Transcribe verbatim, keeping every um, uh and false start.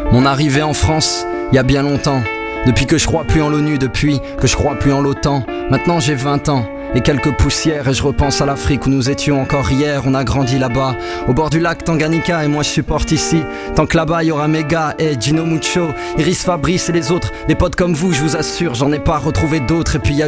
Mon arrivée en France, il y a bien longtemps. Depuis que je crois plus en l'ONU, depuis que je crois plus en l'OTAN. Maintenant j'ai vingt ans et quelques poussières et je repense à l'Afrique où nous étions encore hier. On a grandi là-bas, au bord du lac Tanganyika, et moi je supporte ici. Tant que là-bas il y aura Mega et Gino Mucho, Iris Fabrice et les autres. Des potes comme vous, je vous assure, j'en ai pas retrouvé d'autres. Et puis il y a